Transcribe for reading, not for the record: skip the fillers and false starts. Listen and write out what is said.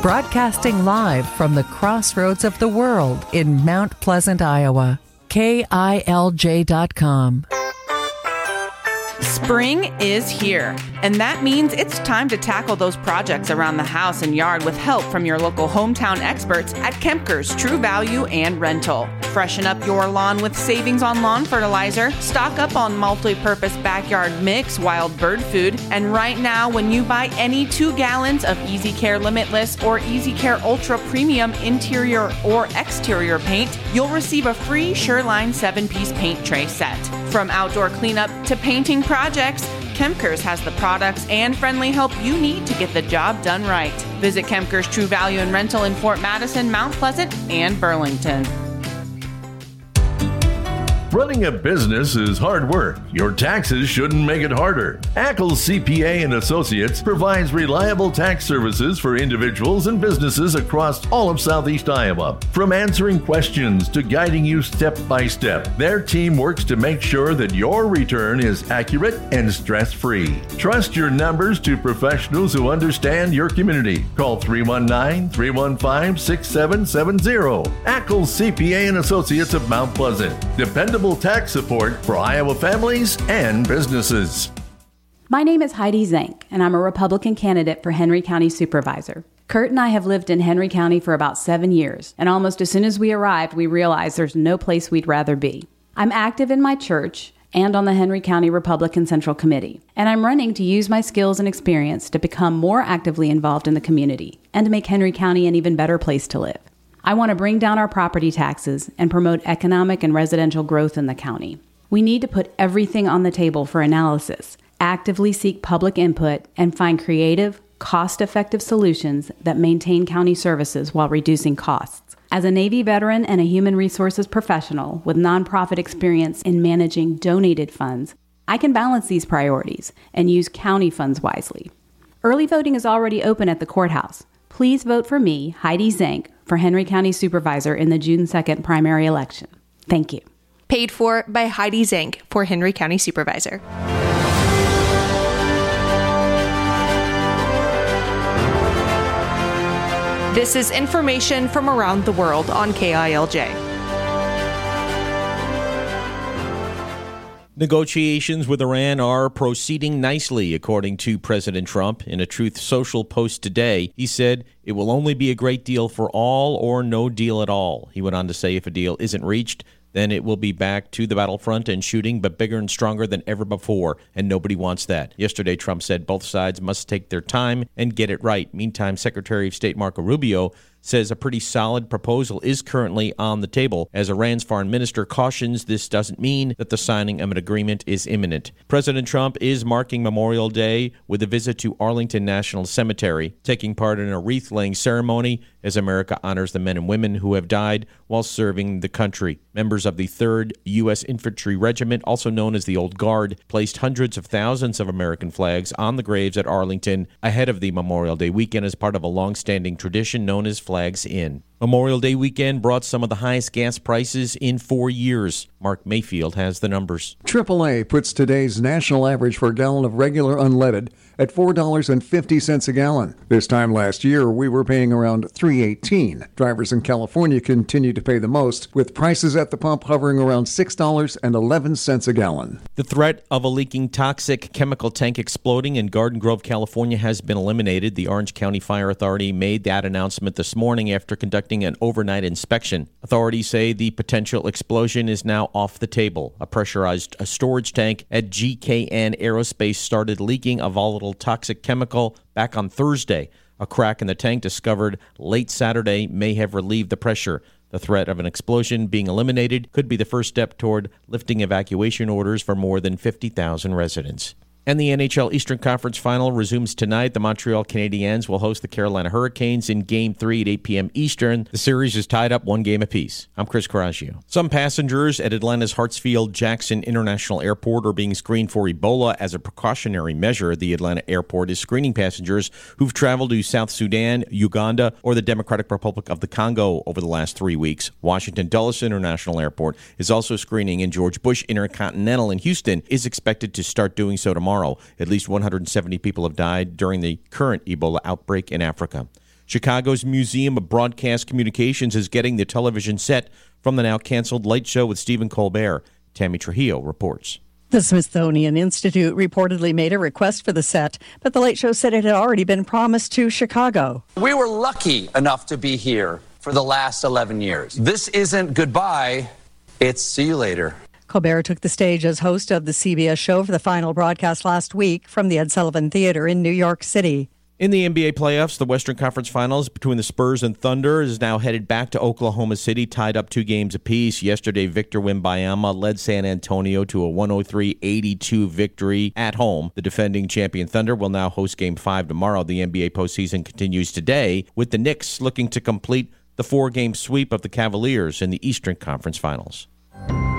Broadcasting live from the crossroads of the world in Mount Pleasant, Iowa. KILJ.com. Spring is here, and that means it's time to tackle those projects around the house and yard with help from your local hometown experts at Kempker's True Value and Rental. Freshen up your lawn with savings on lawn fertilizer, stock up on multi-purpose backyard mix, wild bird food, and right now when you buy any 2 gallons of Easy Care Limitless or Easy Care Ultra Premium interior or exterior paint, you'll receive a free Sureline 7-piece paint tray set. From outdoor cleanup to painting projects, Kempker's has the products and friendly help you need to get the job done right. Visit Kempker's True Value and Rental in Fort Madison, Mount Pleasant, and Burlington. Running a business is hard work. Your taxes shouldn't make it harder. Ackles CPA and Associates provides reliable tax services for individuals and businesses across all of Southeast Iowa. From answering questions to guiding you step by step, their team works to make sure that your return is accurate and stress-free. Trust your numbers to professionals who understand your community. Call 319-315-6770. Ackles CPA and Associates of Mount Pleasant. Dependable tax support for Iowa families and businesses. My name is Heidi Zank, and I'm a Republican candidate for Henry County Supervisor. Kurt and I have lived in Henry County for about 7 years, and almost as soon as we arrived, we realized there's no place we'd rather be. I'm active in my church and on the Henry County Republican Central Committee, and I'm running to use my skills and experience to become more actively involved in the community and to make Henry County an even better place to live. I want to bring down our property taxes and promote economic and residential growth in the county. We need to put everything on the table for analysis, actively seek public input, and find creative, cost-effective solutions that maintain county services while reducing costs. As a Navy veteran and a human resources professional with nonprofit experience in managing donated funds, I can balance these priorities and use county funds wisely. Early voting is already open at the courthouse. Please vote for me, Heidi Zank, for Henry County Supervisor in the June 2nd primary election. Thank you. Paid for by Heidi Zank for Henry County Supervisor. This is information from around the world on KILJ. Negotiations with Iran are proceeding nicely, according to President Trump. In a Truth Social post today, he said, "It will only be a great deal for all or no deal at all." He went on to say if a deal isn't reached, then it will be back to the battlefront and shooting, but bigger and stronger than ever before, and nobody wants that. Yesterday, Trump said both sides must take their time and get it right. Meantime, Secretary of State Marco Rubio says a pretty solid proposal is currently on the table. As Iran's foreign minister cautions, this doesn't mean that the signing of an agreement is imminent. President Trump is marking Memorial Day with a visit to Arlington National Cemetery, taking part in a wreath-laying ceremony as America honors the men and women who have died while serving the country. Members of the 3rd U.S. Infantry Regiment, also known as the Old Guard, placed hundreds of thousands of American flags on the graves at Arlington ahead of the Memorial Day weekend as part of a long-standing tradition known as Flags In. Memorial Day weekend brought some of the highest gas prices in 4 years. Mark Mayfield has the numbers. AAA puts today's national average for a gallon of regular unleaded at $4.50 a gallon. This time last year, we were paying around $3.18. Drivers in California continue to pay the most, with prices at the pump hovering around $6.11 a gallon. The threat of a leaking toxic chemical tank exploding in Garden Grove, California has been eliminated. The Orange County Fire Authority made that announcement this morning after conducting an overnight inspection. Authorities say the potential explosion is now off the table. A pressurized storage tank at GKN Aerospace started leaking a volatile toxic chemical back on Thursday. A crack in the tank discovered late Saturday may have relieved the pressure. The threat of an explosion being eliminated could be the first step toward lifting evacuation orders for more than 50,000 residents. And the NHL Eastern Conference Final resumes tonight. The Montreal Canadiens will host the Carolina Hurricanes in Game 3 at 8 p.m. Eastern. The series is tied up 1 game apiece. I'm Chris Coraggio. Some passengers at Atlanta's Hartsfield-Jackson International Airport are being screened for Ebola as a precautionary measure. The Atlanta airport is screening passengers who've traveled to South Sudan, Uganda, or the Democratic Republic of the Congo over the last 3 weeks. Washington Dulles International Airport is also screening, and George Bush Intercontinental in Houston is expected to start doing so tomorrow. At least 170 people have died during the current Ebola outbreak in Africa. Chicago's Museum of Broadcast Communications is getting the television set from the now-canceled Late Show with Stephen Colbert. Tammy Trujillo reports. The Smithsonian Institute reportedly made a request for the set, but the Late Show said it had already been promised to Chicago. We were lucky enough to be here for the last 11 years. This isn't goodbye, it's see you later. Colbert took the stage as host of the CBS show for the final broadcast last week from the Ed Sullivan Theater in New York City. In the NBA playoffs, the Western Conference Finals between the Spurs and Thunder is now headed back to Oklahoma City, tied up 2 games apiece. Yesterday, Victor Wembanyama led San Antonio to a 103-82 victory at home. The defending champion Thunder will now host Game 5 tomorrow. The NBA postseason continues today, with the Knicks looking to complete the 4-game sweep of the Cavaliers in the Eastern Conference Finals.